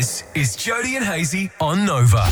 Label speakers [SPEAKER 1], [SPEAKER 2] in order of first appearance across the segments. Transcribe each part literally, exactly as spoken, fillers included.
[SPEAKER 1] This is Jody and Hazy on Nova.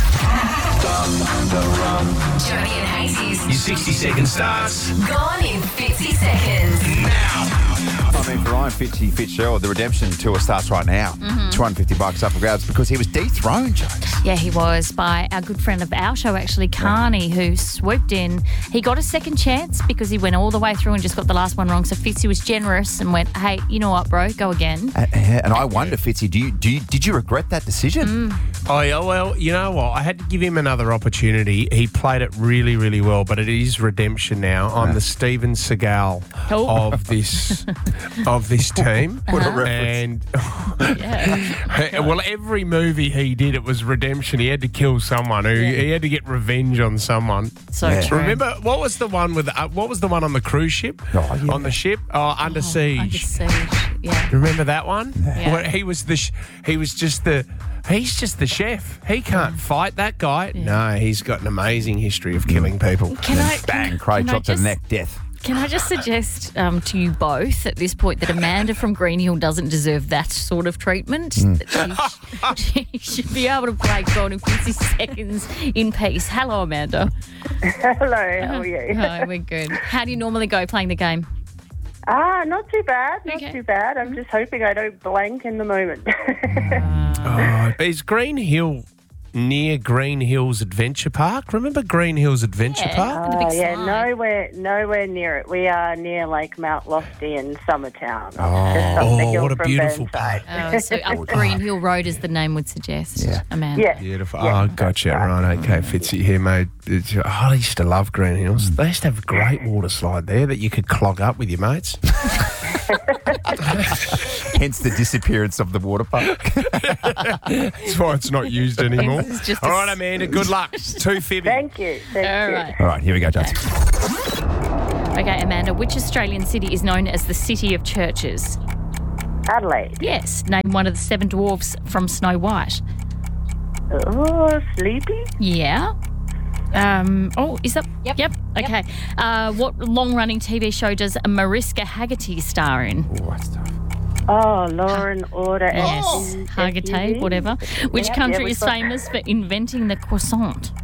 [SPEAKER 2] Jody and Hazy's
[SPEAKER 1] Your sixty second starts
[SPEAKER 2] gone in fifty seconds.
[SPEAKER 1] now.
[SPEAKER 3] I mean, for Ryan Fitzy Fitzgerald, the redemption tour starts right now.
[SPEAKER 4] Mm-hmm.
[SPEAKER 3] two hundred fifty bucks up for grabs because he was dethroned, Jones.
[SPEAKER 4] Yeah, he was by our good friend of our show, actually, Carney, who swooped in. He got a second chance because he went all the way through and just got the last one wrong. So Fitzy was generous and went, hey, you know what, bro, go again.
[SPEAKER 3] Uh, yeah, and I wonder, Fitzy, do you, do you, did you regret that decision?
[SPEAKER 4] Mm.
[SPEAKER 5] Oh, yeah, well, you know what? I had to give him another opportunity. He played it really, really well, but it is redemption now. I'm the Steven Seagal
[SPEAKER 4] Oh.
[SPEAKER 5] of this of this team.
[SPEAKER 3] What a reference.
[SPEAKER 5] And
[SPEAKER 4] Yeah.
[SPEAKER 5] well, every movie he did, it was redemption. He had to kill someone. He, he had to get revenge on someone.
[SPEAKER 4] So
[SPEAKER 3] Yeah.
[SPEAKER 4] true.
[SPEAKER 5] Remember what was the one with uh, what was the one on the cruise ship?
[SPEAKER 3] Oh, yeah.
[SPEAKER 5] On the ship, oh, Under
[SPEAKER 4] Under
[SPEAKER 5] Siege.
[SPEAKER 4] siege. Yeah.
[SPEAKER 5] Remember that one?
[SPEAKER 4] Yeah.
[SPEAKER 5] Where he was the sh- he was just the he's just the chef. He can't fight that guy. No, he's got an amazing history of killing people.
[SPEAKER 4] Can I,
[SPEAKER 3] Bang,
[SPEAKER 4] can,
[SPEAKER 3] Craig
[SPEAKER 4] can I
[SPEAKER 3] dropped to
[SPEAKER 4] just,
[SPEAKER 3] the neck, death.
[SPEAKER 4] Can I just suggest um, to you both at this point that Amanda from Green Hill doesn't deserve that sort of treatment? That she, she should be able to play Golden fifty seconds in peace. Hello, Amanda.
[SPEAKER 6] Hello, how are you?
[SPEAKER 4] Hi, we're good. How do you normally go playing the game?
[SPEAKER 6] Ah, not too bad, not
[SPEAKER 4] Okay.
[SPEAKER 6] too bad. I'm just hoping I don't blank in the moment.
[SPEAKER 5] Oh, is Green Hill near Green Hills Adventure Park? Remember Green Hills Adventure
[SPEAKER 4] Yeah.
[SPEAKER 5] Park?
[SPEAKER 4] The big
[SPEAKER 6] Uh, yeah,
[SPEAKER 4] slide.
[SPEAKER 6] nowhere, nowhere near it. We are near like Mount Lofty in Summertown.
[SPEAKER 3] Oh.
[SPEAKER 6] just up the
[SPEAKER 5] Oh,
[SPEAKER 6] hill
[SPEAKER 5] what a
[SPEAKER 6] from
[SPEAKER 5] beautiful
[SPEAKER 6] Burnside.
[SPEAKER 4] Oh, so up Green Hill Road, as the name would suggest,
[SPEAKER 3] Yeah.
[SPEAKER 4] Amanda.
[SPEAKER 6] Yeah,
[SPEAKER 5] Beautiful.
[SPEAKER 6] Yeah,
[SPEAKER 5] oh, gotcha. Right, okay, Fitzy here, mate. It's- oh, I used to love Green Hills. They used to have a great water slide there that you could clog up with your mates.
[SPEAKER 3] Hence the disappearance of the water park.
[SPEAKER 5] That's why it's not used anymore.
[SPEAKER 4] It's just
[SPEAKER 5] All
[SPEAKER 4] a-
[SPEAKER 5] right, Amanda, good luck. Two fifty.
[SPEAKER 6] Thank you. Thank
[SPEAKER 4] All
[SPEAKER 6] you.
[SPEAKER 4] right.
[SPEAKER 3] All right, here we go, Jones.
[SPEAKER 4] Okay, Amanda, which Australian city is known as the City of Churches?
[SPEAKER 6] Adelaide.
[SPEAKER 4] Yes. Name one of the seven dwarfs from Snow White.
[SPEAKER 6] Oh, sleepy?
[SPEAKER 4] Yeah. Um, oh, is that?
[SPEAKER 7] Yep.
[SPEAKER 4] Yep. Okay. Uh, what long-running T V show does Mariska Haggerty star in?
[SPEAKER 3] Oh, that's tough.
[SPEAKER 6] Oh, Law and Order.
[SPEAKER 4] Yes.
[SPEAKER 6] S-
[SPEAKER 4] Haggerty,
[SPEAKER 6] S U V?
[SPEAKER 4] whatever. Which
[SPEAKER 6] Yeah,
[SPEAKER 4] country
[SPEAKER 6] yeah,
[SPEAKER 4] is
[SPEAKER 6] we've got-
[SPEAKER 4] famous for inventing the croissant?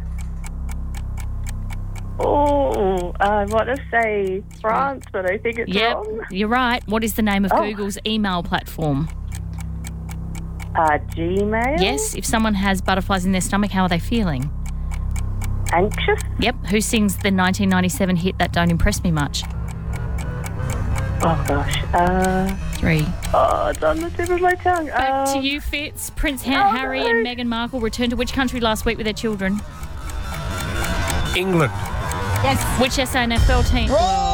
[SPEAKER 6] Oh, I want to say France, but I think it's
[SPEAKER 4] Yep.
[SPEAKER 6] wrong.
[SPEAKER 4] You're right. What is the name of
[SPEAKER 6] Oh.
[SPEAKER 4] Google's email platform?
[SPEAKER 6] Uh, Gmail?
[SPEAKER 4] Yes. If someone has butterflies in their stomach, how are they feeling?
[SPEAKER 6] Anxious?
[SPEAKER 4] Yep. Who sings the nineteen ninety-seven hit That Don't Impress Me Much?
[SPEAKER 6] Oh, gosh. Uh,
[SPEAKER 4] Three.
[SPEAKER 6] oh, it's on the tip of my tongue.
[SPEAKER 4] Back to
[SPEAKER 6] Um,
[SPEAKER 4] you, Fitz. Prince ha-
[SPEAKER 6] oh,
[SPEAKER 4] Harry
[SPEAKER 6] no.
[SPEAKER 4] and Meghan Markle returned to which country last week with their children?
[SPEAKER 5] England.
[SPEAKER 7] Yes.
[SPEAKER 4] Which S A N F L team?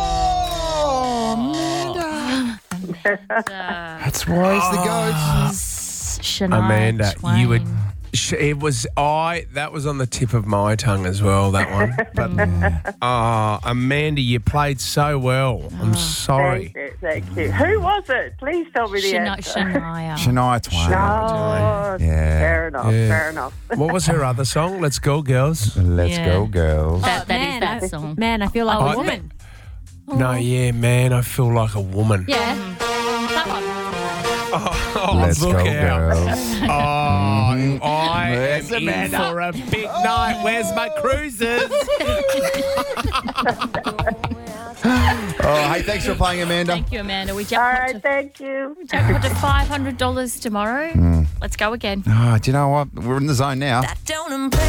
[SPEAKER 3] That's why it's the goats.
[SPEAKER 4] Shania
[SPEAKER 5] Amanda,
[SPEAKER 4] Twain.
[SPEAKER 5] you would. sh- It was I. That was on the tip of my tongue as well. That one. But oh, Amanda, you played so well. I'm sorry.
[SPEAKER 6] Thank you, thank you. Who was it? Please tell me the
[SPEAKER 4] Shania.
[SPEAKER 6] answer.
[SPEAKER 4] Shania.
[SPEAKER 3] Shania Twain.
[SPEAKER 6] Oh,
[SPEAKER 3] Yeah.
[SPEAKER 6] fair enough,
[SPEAKER 5] Yeah.
[SPEAKER 6] fair enough.
[SPEAKER 5] What was her other song? Let's go, girls.
[SPEAKER 3] Let's
[SPEAKER 4] Yeah.
[SPEAKER 3] go, girls.
[SPEAKER 4] That, that is
[SPEAKER 7] man,
[SPEAKER 4] that
[SPEAKER 7] I,
[SPEAKER 4] song.
[SPEAKER 7] Man, I feel like
[SPEAKER 4] Oh,
[SPEAKER 7] a
[SPEAKER 4] I-
[SPEAKER 7] woman.
[SPEAKER 5] No, yeah, man, I feel like a woman.
[SPEAKER 7] Yeah.
[SPEAKER 4] That one.
[SPEAKER 5] Oh,
[SPEAKER 3] Let's
[SPEAKER 5] look
[SPEAKER 3] go,
[SPEAKER 5] out.
[SPEAKER 3] girls.
[SPEAKER 5] Oh, I am
[SPEAKER 3] Where's
[SPEAKER 5] in
[SPEAKER 3] Amanda?
[SPEAKER 5] for a big night. Where's my cruises?
[SPEAKER 3] Oh, hey, thanks for playing, Amanda.
[SPEAKER 4] Thank you, Amanda. We
[SPEAKER 6] All
[SPEAKER 4] jackpot
[SPEAKER 6] right,
[SPEAKER 4] to,
[SPEAKER 6] thank you.
[SPEAKER 4] jackpot to five hundred dollars tomorrow.
[SPEAKER 3] Hmm.
[SPEAKER 4] Let's go again.
[SPEAKER 3] Oh, do you know what? We're in the zone now.
[SPEAKER 2] That don't impress